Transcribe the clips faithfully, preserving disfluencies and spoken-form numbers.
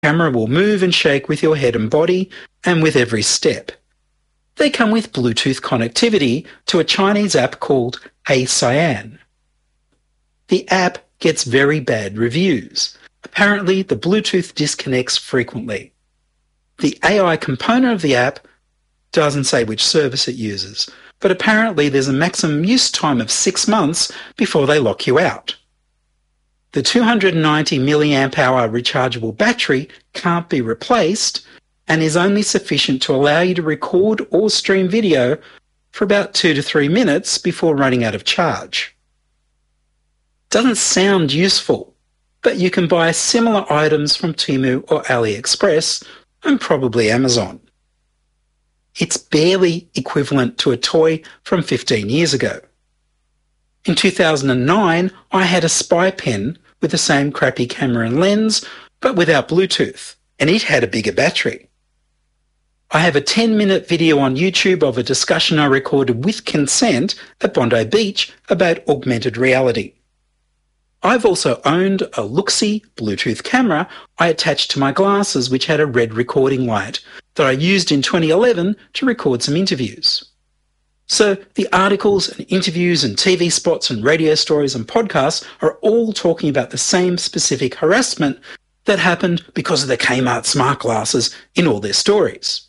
camera will move and shake with your head and body and with every step. They come with Bluetooth connectivity to a Chinese app called Hey Cyan. The app gets very bad reviews. Apparently, the Bluetooth disconnects frequently. The A I component of the app doesn't say which service it uses, but apparently there's a maximum use time of six months before they lock you out. The two hundred ninety milliamp hour rechargeable battery can't be replaced and is only sufficient to allow you to record or stream video for about two to three minutes before running out of charge. Doesn't sound useful, but you can buy similar items from Temu or AliExpress and probably Amazon. It's barely equivalent to a toy from fifteen years ago. In two thousand nine, I had a Spy Pen with the same crappy camera and lens, but without Bluetooth, and it had a bigger battery. I have a ten minute video on YouTube of a discussion I recorded with consent at Bondi Beach about augmented reality. I've also owned a Luxi Bluetooth camera I attached to my glasses, which had a red recording light that I used in twenty eleven to record some interviews. So the articles and interviews and T V spots and radio stories and podcasts are all talking about the same specific harassment that happened because of the Kmart smart glasses in all their stories.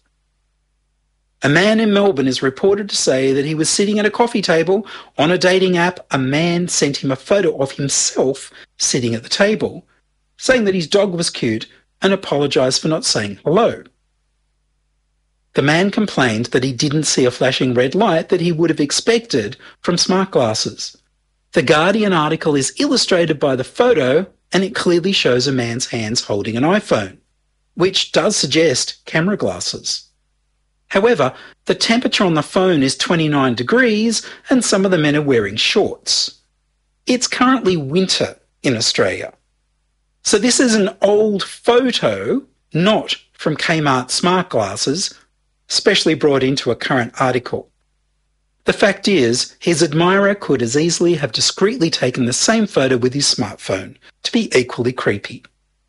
A man in Melbourne is reported to say that he was sitting at a coffee table on a dating app. A man sent him a photo of himself sitting at the table, saying that his dog was cute and apologised for not saying hello. The man complained that he didn't see a flashing red light that he would have expected from smart glasses. The Guardian article is illustrated by the photo, and it clearly shows a man's hands holding an iPhone, which does suggest camera glasses. However, the temperature on the phone is twenty-nine degrees and some of the men are wearing shorts. It's currently winter in Australia. So this is an old photo, not from Kmart smart glasses, specially brought into a current article. The fact is, his admirer could as easily have discreetly taken the same photo with his smartphone to be equally creepy.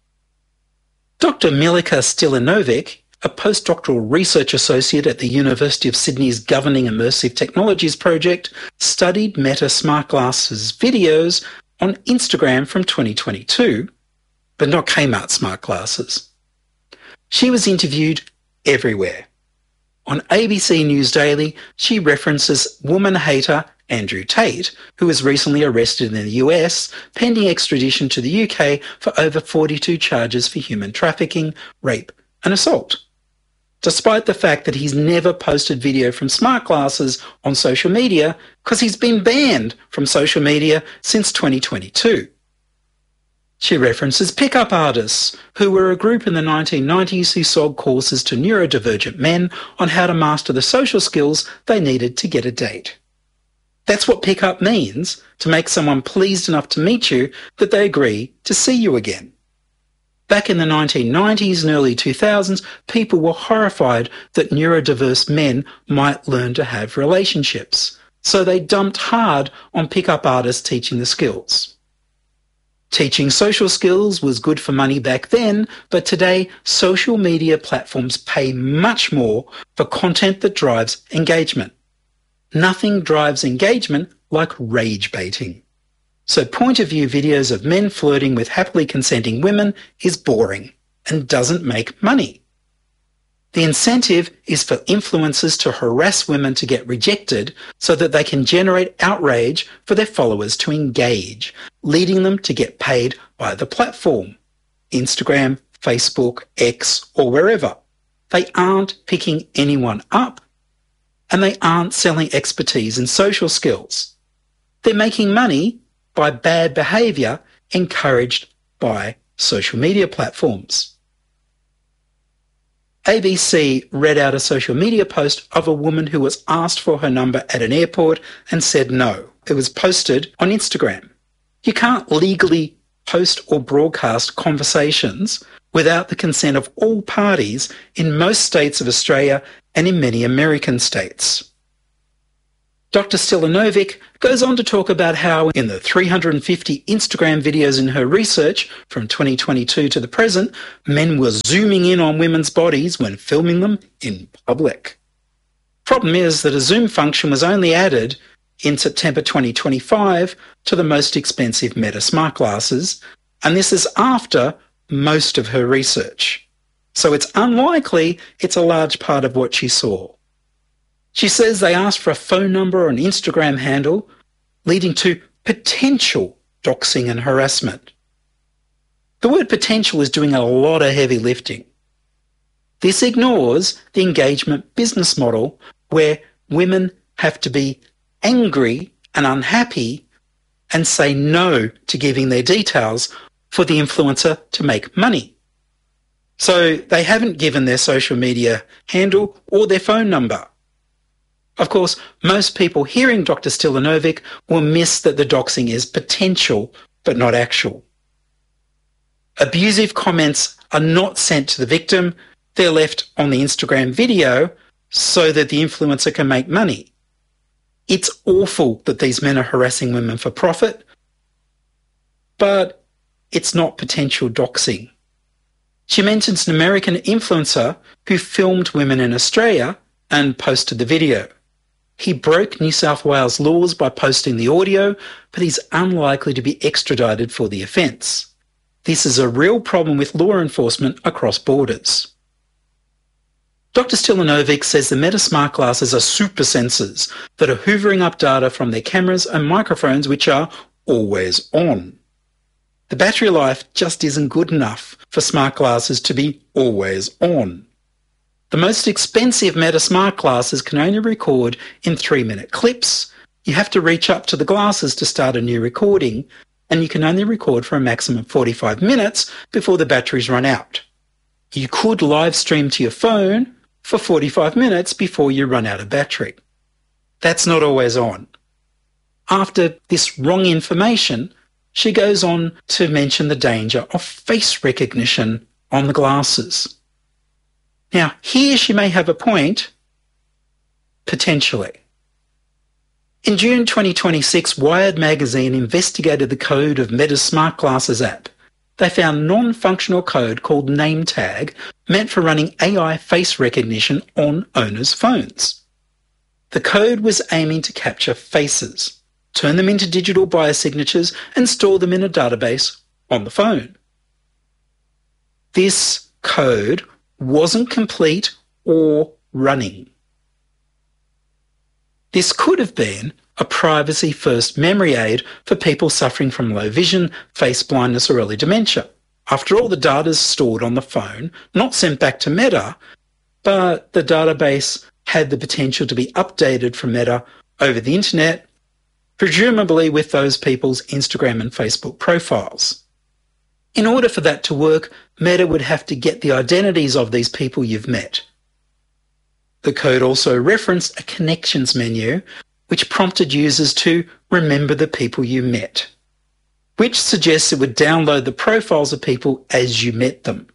Doctor Milica Stilinovic, a postdoctoral research associate at the University of Sydney's Governing Immersive Technologies project, studied Meta smart glasses videos on Instagram from twenty twenty-two, but not Kmart smart glasses. She was interviewed everywhere. On A B C News Daily, she references woman hater Andrew Tate, who was recently arrested in the U S, pending extradition to the U K for over forty-two charges for human trafficking, rape and assault, despite the fact that he's never posted video from smart glasses on social media because he's been banned from social media since twenty twenty-two. She references pickup artists, who were a group in the nineteen nineties who sold courses to neurodivergent men on how to master the social skills they needed to get a date. That's what pickup means, to make someone pleased enough to meet you that they agree to see you again. Back in the nineteen nineties and early two thousands, people were horrified that neurodiverse men might learn to have relationships, so they dumped hard on pickup artists teaching the skills. Teaching social skills was good for money back then, but today social media platforms pay much more for content that drives engagement. Nothing drives engagement like rage baiting. So point of view videos of men flirting with happily consenting women is boring and doesn't make money. The incentive is for influencers to harass women to get rejected so that they can generate outrage for their followers to engage, leading them to get paid by the platform, Instagram, Facebook, X, or wherever. They aren't picking anyone up, and they aren't selling expertise in social skills. They're making money by bad behaviour encouraged by social media platforms. A B C read out a social media post of a woman who was asked for her number at an airport and said no. It was posted on Instagram. You can't legally post or broadcast conversations without the consent of all parties in most states of Australia and in many American states. Doctor Stilanovic goes on to talk about how in the three hundred fifty Instagram videos in her research from twenty twenty-two to the present, men were zooming in on women's bodies when filming them in public. Problem is that a zoom function was only added in September twenty twenty-five to the most expensive Meta smart glasses, and this is after most of her research. So it's unlikely it's a large part of what she saw. She says they asked for a phone number or an Instagram handle, leading to potential doxing and harassment. The word potential is doing a lot of heavy lifting. This ignores the engagement business model where women have to be angry and unhappy and say no to giving their details for the influencer to make money. So they haven't given their social media handle or their phone number. Of course, most people hearing Doctor Stilanovic will miss that the doxing is potential but not actual. Abusive comments are not sent to the victim, they're left on the Instagram video so that the influencer can make money. It's awful that these men are harassing women for profit, but it's not potential doxing. She mentions an American influencer who filmed women in Australia and posted the video. He broke New South Wales laws by posting the audio, but he's unlikely to be extradited for the offence. This is a real problem with law enforcement across borders. Doctor Stilanovic says the Meta smart glasses are super sensors that are hoovering up data from their cameras and microphones, which are always on. The battery life just isn't good enough for smart glasses to be always on. The most expensive Meta smart glasses can only record in three-minute clips. You have to reach up to the glasses to start a new recording, and you can only record for a maximum of forty-five minutes before the batteries run out. You could live stream to your phone for forty-five minutes before you run out of battery. That's not always on. After this wrong information, she goes on to mention the danger of face recognition on the glasses. Now, here she may have a point, potentially. In June twenty twenty-six, Wired magazine investigated the code of Meta's smart glasses app. They found non-functional code called name tag meant for running A I face recognition on owners' phones. The code was aiming to capture faces, turn them into digital biosignatures and store them in a database on the phone. This code wasn't complete or running. This could have been a privacy-first memory aid for people suffering from low vision, face blindness or early dementia. After all, the data is stored on the phone, not sent back to Meta, but the database had the potential to be updated from Meta over the internet, presumably with those people's Instagram and Facebook profiles. In order for that to work, Meta would have to get the identities of these people you've met. The code also referenced a connections menu, which prompted users to remember the people you met, which suggests it would download the profiles of people as you met them.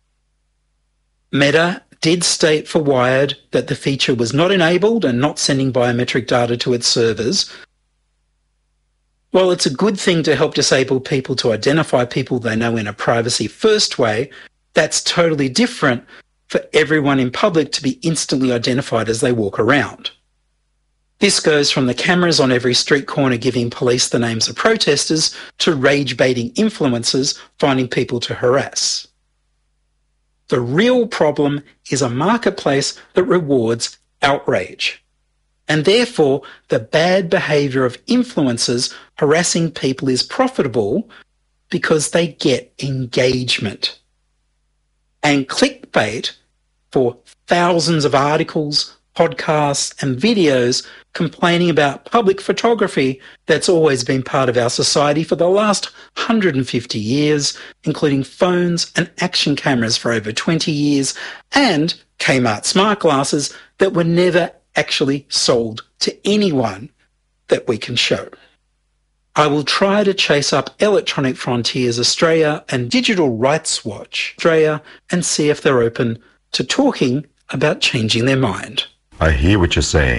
Meta did state for Wired that the feature was not enabled and not sending biometric data to its servers. While it's a good thing to help disabled people to identify people they know in a privacy-first way, that's totally different for everyone in public to be instantly identified as they walk around. This goes from the cameras on every street corner giving police the names of protesters to rage-baiting influencers finding people to harass. The real problem is a marketplace that rewards outrage. And therefore, the bad behaviour of influencers harassing people is profitable because they get engagement. And clickbait for thousands of articles, podcasts and videos complaining about public photography that's always been part of our society for the last one hundred fifty years, including phones and action cameras for over twenty years, and Kmart smart glasses that were never actually sold to anyone that we can show. I will try to chase up Electronic Frontiers Australia and Digital Rights Watch Australia and see if they're open to talking about changing their mind. I hear what you're saying,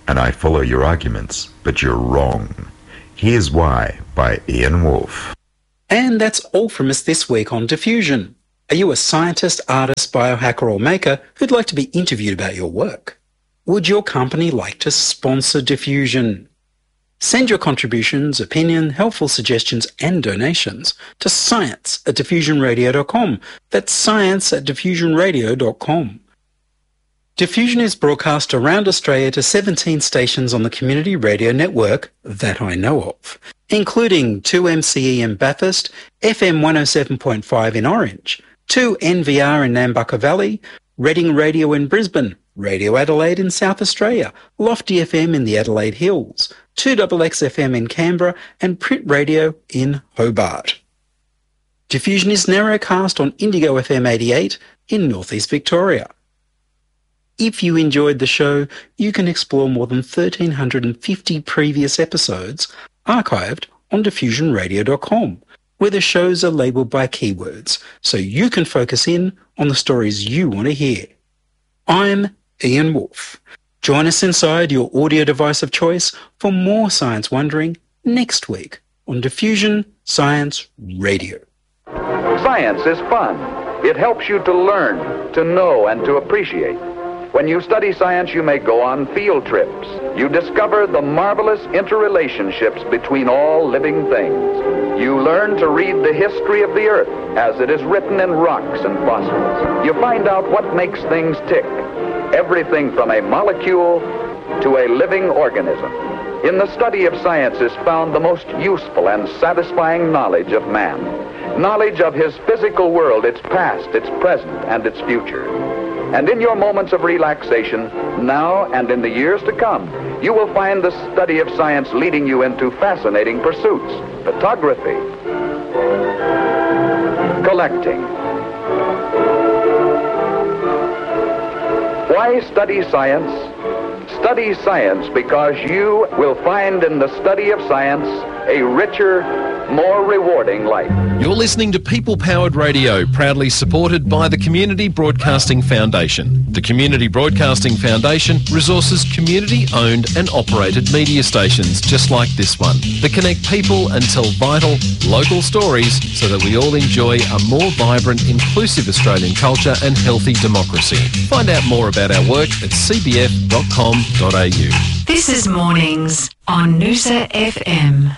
and I follow your arguments, but you're wrong. Here's Why by Ian Wolfe. And that's all from us this week on Diffusion. Are you a scientist, artist, biohacker or maker who'd like to be interviewed about your work? Would your company like to sponsor Diffusion? Send your contributions, opinion, helpful suggestions and donations to science at diffusion radio dot com. That's science at diffusion radio dot com. Diffusion is broadcast around Australia to seventeen stations on the community radio network that I know of, including two M C E in Bathurst, F M one oh seven point five in Orange, two N V R in Nambucca Valley, Reading Radio in Brisbane, Radio Adelaide in South Australia, Lofty F M in the Adelaide Hills, two X X F M in Canberra and Print Radio in Hobart. Diffusion is narrowcast on Indigo F M eighty-eight in Northeast Victoria. If you enjoyed the show, you can explore more than one thousand three hundred fifty previous episodes archived on diffusion radio dot com, where the shows are labelled by keywords, so you can focus in on the stories you want to hear. I'm Ian Wolfe. Join us inside your audio device of choice for more science wondering next week on Diffusion Science Radio. Science is fun. It helps you to learn, to know, and to appreciate. When you study science, you may go on field trips. You discover the marvelous interrelationships between all living things. You learn to read the history of the Earth as it is written in rocks and fossils. You find out what makes things tick, everything from a molecule to a living organism. In the study of science is found the most useful and satisfying knowledge of man. Knowledge of his physical world, its past, its present, and its future. And in your moments of relaxation, now and in the years to come, you will find the study of science leading you into fascinating pursuits. Photography, collecting. Why study science? Study science because you will find in the study of science a richer, more rewarding life. You're listening to People Powered Radio, proudly supported by the Community Broadcasting Foundation. The Community Broadcasting Foundation resources community-owned and operated media stations just like this one that connect people and tell vital, local stories so that we all enjoy a more vibrant, inclusive Australian culture and healthy democracy. Find out more about our work at c b f dot com dot a u. This is Mornings on Noosa F M.